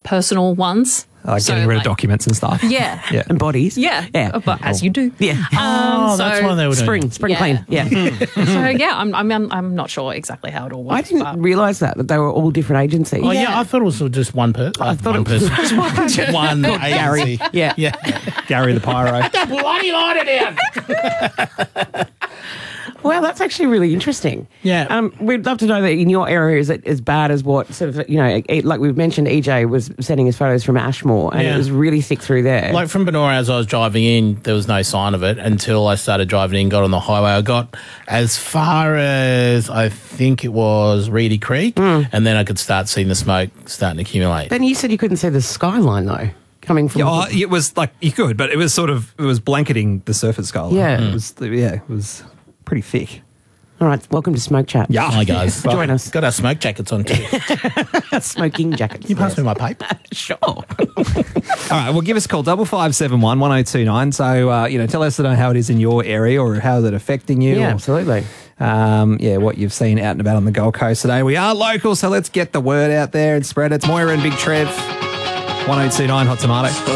personal ones. Like So, getting rid of like- documents and stuff. Yeah. Yeah. And bodies. Yeah. Yeah. But as you do. Yeah. That's why they were doing Spring Yeah. clean. Yeah. So yeah, I'm not sure exactly how it all I works. didn't realise that they were all different agencies. Oh, yeah, I thought it was just one person. I thought it was just one person. One agency. Yeah. Yeah. Gary the Pyro. Bloody lighter down. Well, that's actually really interesting. Yeah. We'd love to know that in your area, is it as bad as what sort of, like we've mentioned, EJ was sending his photos from Ashmore and Yeah. it was really thick through there. Like from Benora, as I was driving in, there was no sign of it until I started driving in, got on the highway. I got as far as I think it was Reedy Creek, and then I could start seeing the smoke starting to accumulate. Then you said you couldn't see the skyline, though, coming from... Yeah, it was like you could, but it was blanketing the surface skyline. Yeah. It was pretty thick. All right, welcome to Smoke Chat. Yeah. Hi, guys. Join us. Got our smoke jackets on too. Smoking jackets. Can you pass me my paper? Sure. All right, well, give us a call, 5571 1029. So, tell us how it is in your area or how is it affecting you. Yeah, or, absolutely. what you've seen out and about on the Gold Coast today. We are local, so let's get the word out there and spread it. It's Moira and Big Trev, 1029 Hot Tomato.